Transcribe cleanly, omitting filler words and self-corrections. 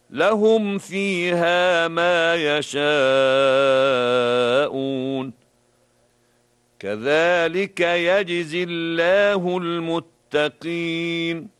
لهم فيها ما يشاءون كذلك يجزي الله المتقين